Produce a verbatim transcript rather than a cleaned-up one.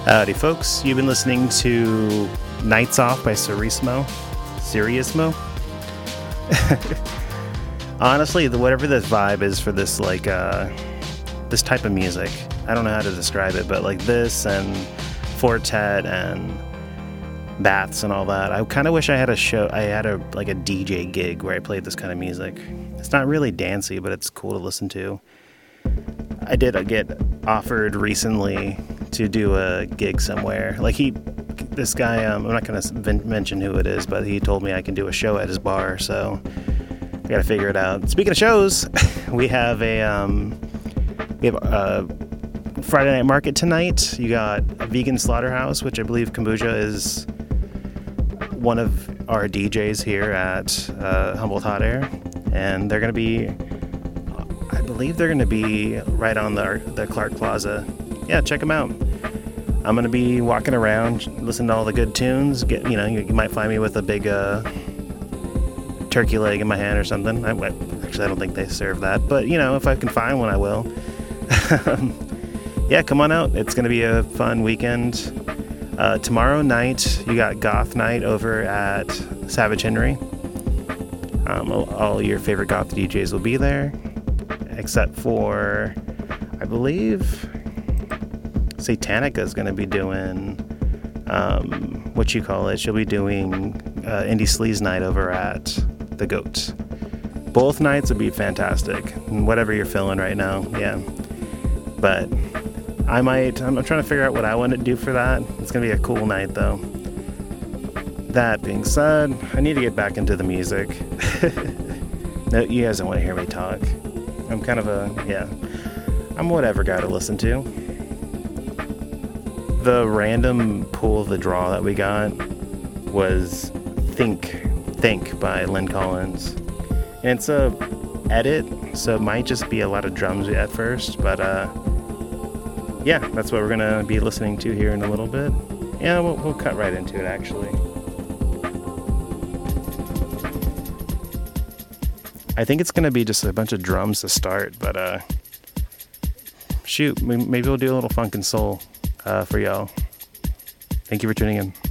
Howdy, folks. You've been listening to Nights Off by Serismo. Seriousmo? Honestly, the, whatever this vibe is for this, like, uh, this type of music, I don't know how to describe it, but like this and Fortet and Baths and all that, I kind of wish I had a show, I had a, like a D J gig where I played this kind of music. It's not really dancey, but it's cool to listen to. I did get offered recently to do a gig somewhere. Like he, this guy, um, I'm not going to mention who it is, but he told me I can do a show at his bar, so I got to figure it out. Speaking of shows, we have a, um, we have a Friday Night Market tonight. You got a Vegan Slaughterhouse, which I believe Kombucha is one of our D Js here at uh, Humboldt Hot Air, and they're going to be, I believe they're going to be right on the the Clark Plaza. Yeah, check them out. I'm going to be walking around, listening to all the good tunes. Get, you know, you, you might find me with a big uh, turkey leg in my hand or something. I, actually, I don't think they serve that, but you know, if I can find one, I will. Yeah, come on out. It's going to be a fun weekend. Uh, tomorrow night, you got Goth Night over at Savage Henry. Um, all, all your favorite goth D Js will be there, except for, I believe, Satanica is going to be doing, um, what you call it, she'll be doing uh, Indie Sleaze Night over at The Goat. Both nights would be fantastic, whatever you're feeling right now, yeah. But I might, I'm, I'm trying to figure out what I want to do for that. It's going to be a cool night, though. That being said, I need to get back into the music. No, you guys don't want to hear me talk. I'm kind of a, yeah, I'm whatever guy to listen to. The random pull of the draw that we got was Think, Think by Lynn Collins. And it's a edit, so it might just be a lot of drums at first, but uh, yeah, that's what we're going to be listening to here in a little bit. Yeah, we'll, we'll cut right into it, actually. I think it's going to be just a bunch of drums to start, but uh, shoot, maybe we'll do a little funk and soul uh, for y'all. Thank you for tuning in.